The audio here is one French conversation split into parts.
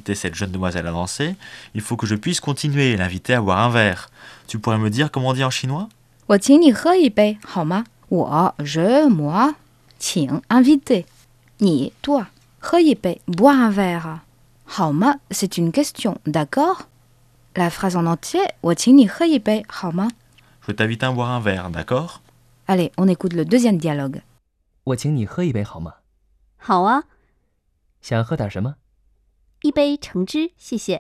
inviter cette jeune demoiselle à danser, il faut que je puisse continuer et l'inviter à boire un verre. Tu pourrais me dire comment on dit en chinois ? 我请你喝一杯好吗？je, moi, 请 inviter. 你 toi, 喝一杯 boire un verre. 好吗 c'est une question, d'accord? La phrase en entier, 我请你喝一杯好吗？ Je t'invite à boire un verre, d'accord ? Allez, on écoute le deuxième dialogue. 我请你喝一杯好吗？ 好啊， 想喝点什么？ 一杯橙汁，谢谢。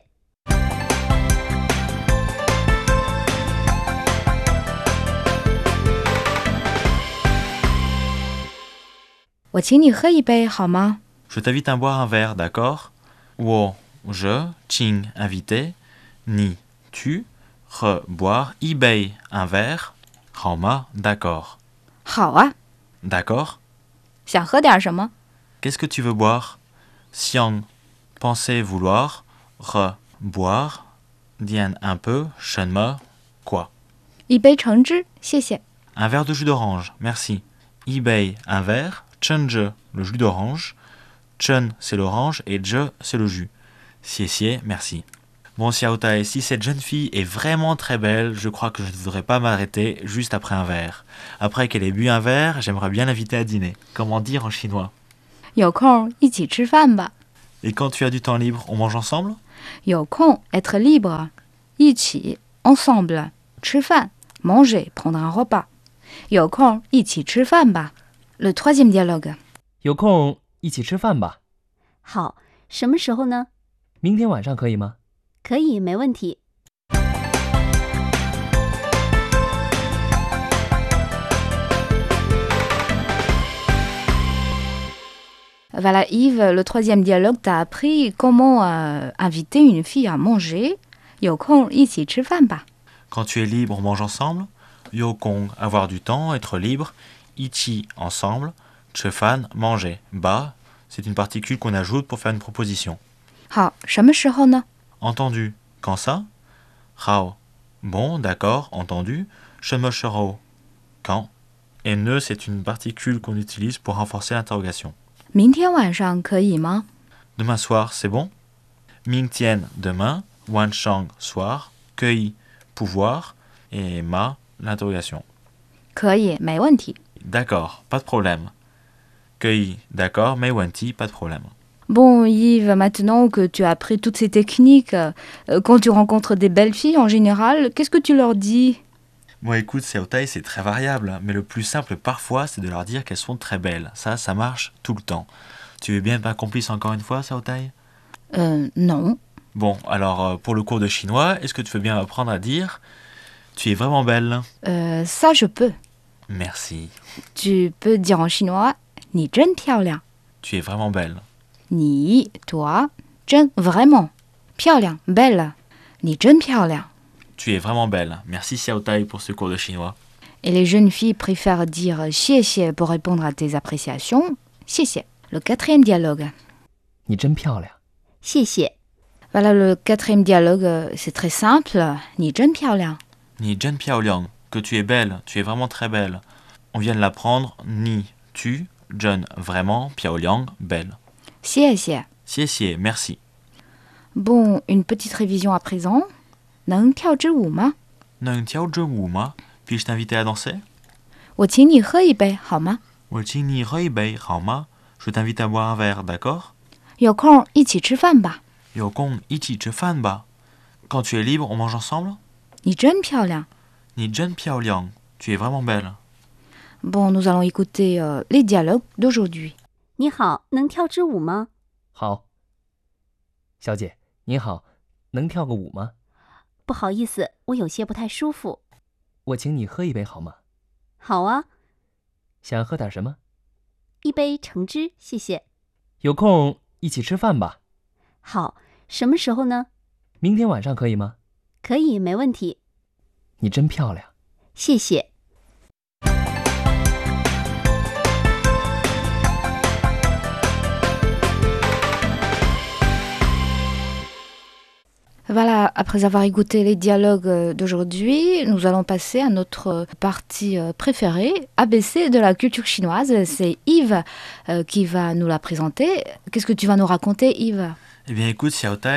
我请你喝一杯好吗？ Je t'invite à boire un verre, d'accord ? 我 je, 请 inviter, 你 tu, 喝 boire, 一杯 un verre, 好吗 d'accord. 好啊， D'accord ? 想喝点什么？ Qu'est-ce que tu veux boire ? Xiang, penser vouloir, re, boire, dian un peu, shen me, quoi ? 一杯橙汁，谢谢。 Un verre de jus d'orange, merci. Ibei, un verre, chenje, le jus d'orange. Chen, c'est l'orange et je, c'est le jus. Xie, merci. Bon, Xiaotai, si cette jeune fille est vraiment très belle, je crois que je ne voudrais pas m'arrêter juste après un verre. Après qu'elle ait bu un verre, j'aimerais bien l'inviter à dîner. Comment dire en chinois ? 有空一起吃饭吧。 Et quand tu as du temps libre, on mange ensemble ? 有空 être libre. 一起 ensemble. 吃饭 manger, prendre un repas. 有空一起吃饭吧。 Le troisième dialogue. 有空一起吃饭吧？ 好，什么时候呢？ 明天晚上可以吗？ 可以，没问题。 Voilà, Yves, le troisième dialogue t'a appris comment inviter une fille à manger. 有空一起吃饭吧。 Quand tu es libre, on mange ensemble. Yokong, avoir du temps, être libre. Ichi, ensemble. Chefan, manger. Ba, c'est une particule qu'on ajoute pour faire une proposition. 好，什么时候呢？ Entendu. Quand ça ? Hao. Bon, d'accord, entendu. Shemoshero. Quand ? Et ne, c'est une particule qu'on utilise pour renforcer l'interrogation. 明天晚上可以吗？ Demain soir, c'est bon ? Mingtian, demain. Wanshang, soir. Kei, pouvoir. Et ma, l'interrogation. 可以，没问题。 D'accord, pas de problème. Kei, d'accord, mais Wanti, pas de problème. Bon, Yves, maintenant que tu as appris toutes ces techniques, quand tu rencontres des belles filles en général, qu'est-ce que tu leur dis ? Bon, écoute, Xiaotai, c'est très variable, mais le plus simple parfois, c'est de leur dire qu'elles sont très belles. Ça marche tout le temps. Tu veux bien être ma complice encore une fois, Xiaotai ? Non. Bon, alors, pour le cours de chinois, est-ce que tu veux bien apprendre à dire « Tu es vraiment belle » ? Ça, je peux. Merci. Tu peux dire en chinois «你真漂亮 ». Tu es vraiment belle. 你 toi, 真 vraiment. 漂亮 belle. 你真漂亮 Tu es vraiment belle. Merci Xiaotai pour ce cours de chinois. Et les jeunes filles préfèrent dire «谢谢» pour répondre à tes appréciations. « 谢谢» Le quatrième dialogue. 你真漂亮。 谢谢。 Voilà, le quatrième dialogue, c'est très simple. «你真漂亮 ». Ni Jen Piaoliang, que tu es belle, tu es vraiment très belle. On vient de l'apprendre. Ni, tu, Jen, vraiment, Piaoliang, belle. 谢谢 Xie, merci. Bon, une petite révision à présent. 能跳支舞吗 Neng tiao zhe wu ma? Puis-je t'inviter à danser? 我请你喝一杯好吗 Wolqing ni rui bei, hao ma? Je t'invite à boire un verre, d'accord? 有空一起吃饭吧 Yokong ichi che fan ba. Quand tu es libre, on mange ensemble? 你真漂亮 Ni Jen Piaoliang, tu es vraiment belle. Bon, nous allons écouter les dialogues d'aujourd'hui. 你好，能跳支舞吗？ 好。小姐，您好，能跳个舞吗？ 不好意思，我有些不太舒服。 我请你喝一杯好吗？ 好啊， 想喝点什么？ 一杯橙汁，谢谢。 有空一起吃饭吧？ 好，什么时候呢？ 明天晚上可以吗？ 可以，没问题。 你真漂亮。 谢谢。 Voilà, après avoir écouté les dialogues d'aujourd'hui, nous allons passer à notre partie préférée, ABC de la culture chinoise. C'est Yves qui va nous la présenter. Qu'est-ce que tu vas nous raconter, Yves ? Eh bien écoute, Xiaotai,